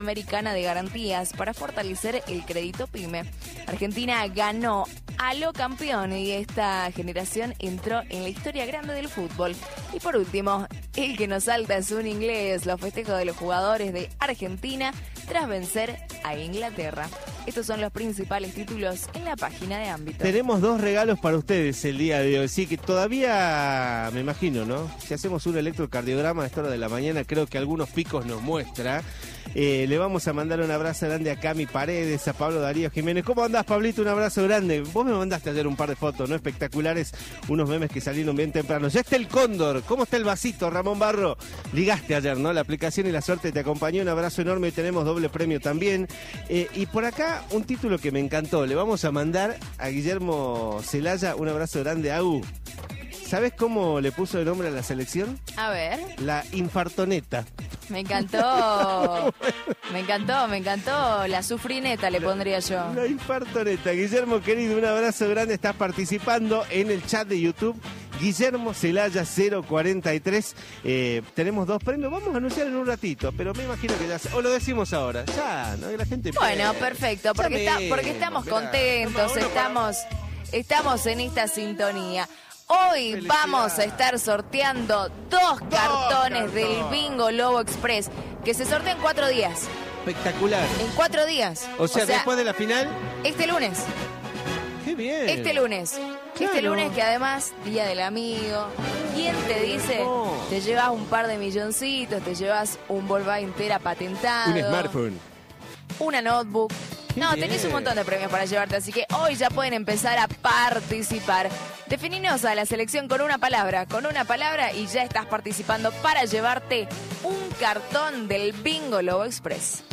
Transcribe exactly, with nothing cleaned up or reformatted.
Americana de Garantías para fortalecer el crédito PYME. Argentina ganó a lo campeón y esta generación entró en la historia grande del fútbol. Y por último, el que nos salta es un inglés, los festejos de los jugadores de Argentina tras vencer a Inglaterra. Estos son los principales títulos en la página de Ámbito. Tenemos dos regalos para ustedes el día de hoy. Sí, que todavía, me imagino, ¿no? Si hacemos un electrocardiograma a esta hora de la mañana, creo que algunos picos nos muestra. Eh, le vamos a mandar un abrazo grande a Cami Paredes, a Pablo Darío Jiménez. ¿Cómo andás, Pablito? Un abrazo grande. Vos me mandaste ayer un par de fotos, ¿no? Espectaculares, unos memes que salieron bien temprano. Ya está el cóndor. ¿Cómo está el vasito, Ramón Barro? Ligaste ayer, ¿no? La aplicación y la suerte te acompañó. Un abrazo enorme. Tenemos doble premio también. Eh, y por acá, un título que me encantó. Le vamos a mandar a Guillermo Celaya un abrazo grande. Agu, ¿sabes cómo le puso el nombre a la selección? A ver. La Infartoneta. Me encantó, me encantó, me encantó. La sufrineta le pondría yo. La Infartoneta. Guillermo, querido, un abrazo grande. Estás participando en el chat de YouTube. Guillermo Celaya cero cuarenta y tres. Eh, tenemos dos premios. Vamos a anunciar en un ratito, pero me imagino que ya... O lo decimos ahora. Ya, ¿no? La gente... Bueno, perfecto, porque, está, porque estamos mirá, contentos, estamos, estamos en esta sintonía. Hoy vamos a estar sorteando dos cartones cartón. del Bingo Lobo Express, que se sortean en cuatro días. Espectacular. En cuatro días. O sea, o sea, después de la final... Este lunes. ¡Qué bien! Este lunes. Claro. Este lunes que además, Día del Amigo. ¿Quién te dice? No. Te llevas un par de milloncitos, te llevas un Volkswagen patentado. Un smartphone. Una notebook. No, bien. Tenés un montón de premios para llevarte, así que hoy ya pueden empezar a participar. Defininos a la selección con una palabra, con una palabra y ya estás participando para llevarte un cartón del Bingo Lobo Express.